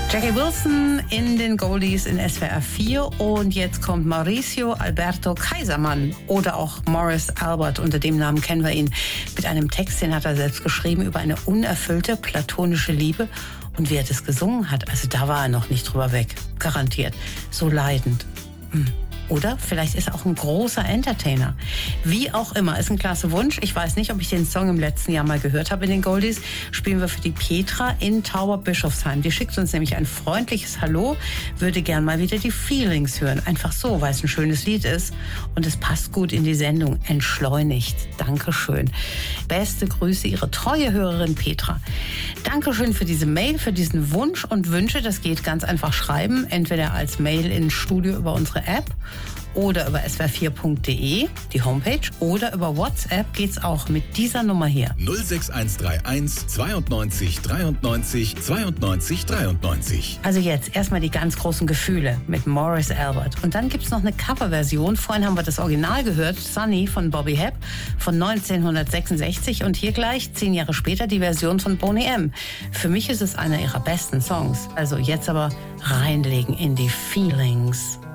Jackie Wilson in den Goldies in SWR 4 und jetzt kommt Mauricio Alberto Kaisermann oder auch Morris Albert, unter dem Namen kennen wir ihn, mit einem Text, den hat er selbst geschrieben, über eine unerfüllte platonische Liebe und wie er das gesungen hat, also da war er noch nicht drüber weg, garantiert, so leidend. Oder vielleicht ist er auch ein großer Entertainer. Wie auch immer, ist ein klasse Wunsch. Ich weiß nicht, ob ich den Song im letzten Jahr mal gehört habe in den Goldies. Spielen wir für die Petra in Tauberbischofsheim. Die schickt uns nämlich ein freundliches Hallo, würde gern mal wieder die Feelings hören. Einfach so, weil es ein schönes Lied ist und es passt gut in die Sendung. Entschleunigt. Dankeschön. Beste Grüße, Ihre treue Hörerin Petra. Dankeschön für diese Mail, für diesen Wunsch und Wünsche. Das geht ganz einfach schreiben, entweder als Mail ins Studio über unsere App oder über swr4.de, die Homepage, oder über WhatsApp geht's auch mit dieser Nummer hier. 06131 92 93 92 93. Also jetzt erstmal die ganz großen Gefühle mit Morris Albert. Und dann gibt's noch eine Coverversion. Vorhin haben wir das Original gehört, Sunny von Bobby Hebb von 1966. Und hier gleich, 10 Jahre später, die Version von Boney M. Für mich ist es einer ihrer besten Songs. Also jetzt aber reinlegen in die Feelings.